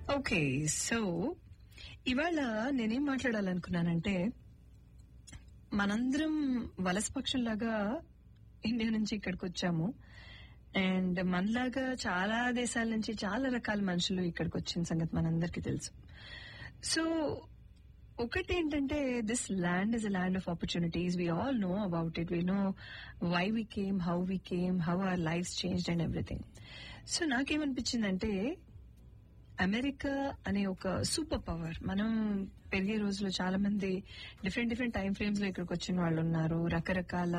Okay, so ఇవాళ నేనేం మాట్లాడాలనుకున్నానంటే, మనందరం వలస పక్షుల్లాగా ఇండియా నుంచి ఇక్కడికి వచ్చాము. అండ్ మనలాగా చాలా దేశాల నుంచి చాలా రకాల మనుషులు ఇక్కడికి వచ్చిన సంగతి మనందరికీ తెలుసు. సో ఒకటేంటంటే, this land is a land of opportunities. We all know about it. We know why we came, how our lifes changed and everything. So నాకేమనిపించిందంటే, అమెరికా అనే ఒక సూపర్ పవర్. మనం పెరిగే రోజుల్లో చాలా మంది డిఫరెంట్ టైం ఫ్రేమ్స్ లో ఇక్కడికి వచ్చిన వాళ్ళు ఉన్నారు. రకరకాల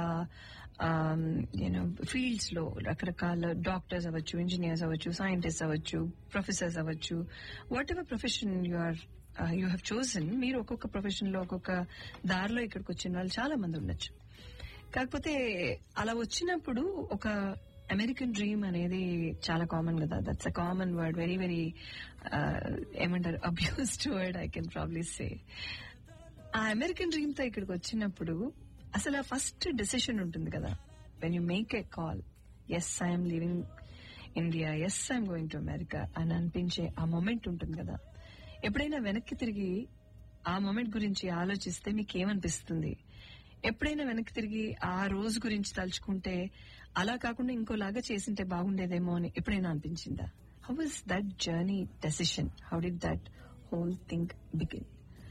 ఫీల్డ్స్ లో రకరకాల డాక్టర్స్ అవ్వచ్చు, ఇంజనీర్స్ అవ్వచ్చు, సైంటిస్ట్ అవ్వచ్చు, ప్రొఫెసర్స్ అవ్వచ్చు, what ever profession you have chosen. మీరు ఒక్కొక్క ప్రొఫెషన్ లో ఒక్కొక్క దారిలో ఇక్కడికి వచ్చిన వాళ్ళు చాలా మంది ఉండొచ్చు. కాకపోతే అలా వచ్చినప్పుడు ఒక అమెరికన్ డ్రీమ్ అనేది చాలా కామన్ కదా. That's a common word, very ఏమంటారు, abused word I can probably సే. ఆ అమెరికన్ డ్రీమ్ తో ఇక్కడికి వచ్చినప్పుడు అసలు ఆ ఫస్ట్ డెసిషన్ ఉంటుంది కదా, when you make a call, yes I'm living India, yes I'm going to America అని అనిపించే ఆ మొమెంట్ ఉంటుంది కదా. ఎప్పుడైనా వెనక్కి తిరిగి ఆ మొమెంట్ గురించి ఆలోచిస్తే మీకేమనిపిస్తుంది? ఎప్పుడైనా వెనక్కి తిరిగి ఆ రోజు గురించి తలుచుకుంటే, అలా కాకుండా ఇంకోలాగా చేసింటే బాగుండేదేమో అని ఎప్పుడైనా అనిపించిందా? How was that journey decision? How did that whole thing begin?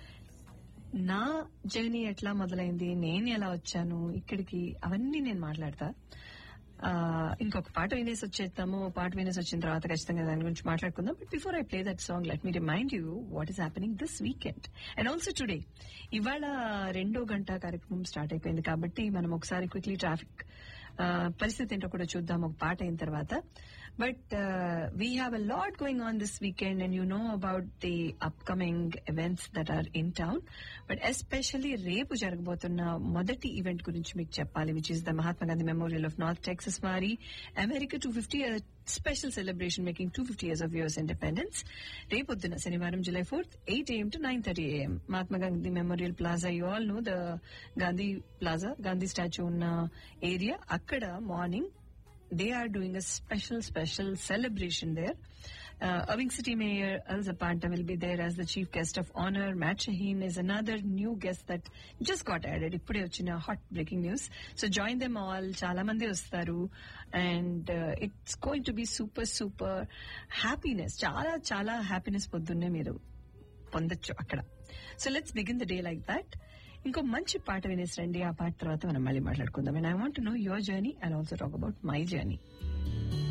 నా జర్నీ ఎట్లా మొదలైంది, నేను ఎలా వచ్చాను ఇక్కడికి, అవన్నీ నేను మాట్లాడతా. ఇంకొక పాట వినేసి వచ్చేస్తాము. పాట వినేసి వచ్చిన తర్వాత ఖచ్చితంగా దాని గురించి మాట్లాడుకుందాం. But before I play that song, let me remind you what is happening this weekend and also today. ఇవాళ 2 గంట కార్యక్రమం స్టార్ట్ అయిపోయింది కాబట్టి మనం ఒకసారి క్విక్లీ ట్రాఫిక్ పరిస్థితి ఏంటో కూడా చూద్దాం ఒక పాట అయిన తర్వాత. But we have a lot going on this weekend and you know about the upcoming events that are in town. But especially రేపు జరగబోతున్న మొదటి ఈవెంట్ గురించి మీకు చెప్పాలి, which is the Mahatma Gandhi memorial of north Texas వారి America 250 special celebration making 250 years of US independence. రేపొద్దున శనివారం July 4th 8 AM to 9:30 AM Mahatma Gandhi memorial plaza. You all know the Gandhi plaza, Gandhi statue ఉన్న ఏరియా. అక్కడ morning they are doing a special celebration there. Irving City Mayor Al Zapanta will be there as the chief guest of honor. Matt Shaheen is another new guest that just got added. Ippude vachina hot breaking news. So join them all. Chaala mandi vastaru and it's going to be super happiness. Chaala happiness poddunne meeru పొందొచ్చు అక్కడ. So let's begin the day like that. ఇంకో మంచి పాట వినేసి రండి. ఆ పాట తర్వాత మనం మళ్ళీ మాట్లాడుకుందాం. And I want to know your journey and also talk about my journey.